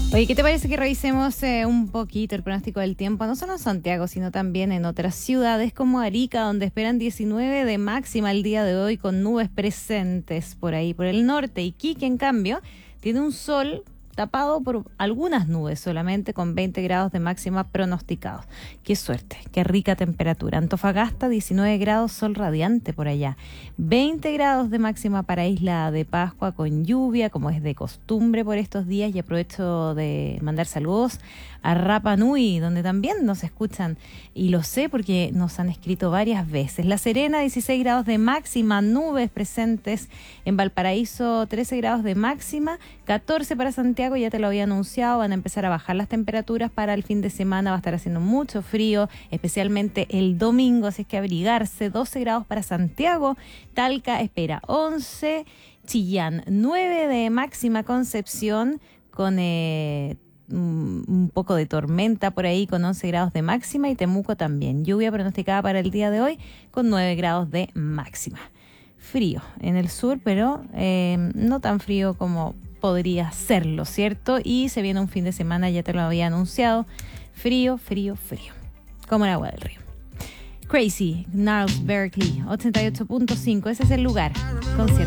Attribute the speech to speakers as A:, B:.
A: Oye, ¿qué te parece que revisemos un poquito el pronóstico del tiempo? No solo en Santiago, sino también en otras ciudades como Arica, donde esperan 19 de máxima el día de hoy con nubes presentes por ahí, por el norte. Iquique, en cambio, tiene un sol tapado por algunas nubes solamente, con 20 grados de máxima pronosticados. Qué suerte, qué rica temperatura. Antofagasta, 19 grados, sol radiante por allá. 20 grados de máxima para Isla de Pascua, con lluvia, como es de costumbre por estos días. Y aprovecho de mandar saludos a Rapa Nui, donde también nos escuchan. Y lo sé porque nos han escrito varias veces. La Serena, 16 grados de máxima, nubes presentes. En Valparaíso, 13 grados de máxima, 14 para Santiago, ya te lo había anunciado, van a empezar a bajar las temperaturas para el fin de semana, va a estar haciendo mucho frío, especialmente el domingo, así es que abrigarse. 12 grados para Santiago, Talca espera 11, Chillán 9 de máxima, Concepción con un poco de tormenta por ahí con 11 grados de máxima, y Temuco también, lluvia pronosticada para el día de hoy con 9 grados de máxima. Frío en el sur, pero no tan frío como podría serlo, ¿cierto? Y se viene un fin de semana, ya te lo había anunciado, frío, frío, frío, como el agua del río. Crazy, Gnarls Berkeley, 88.5, ese es el lugar, concierto.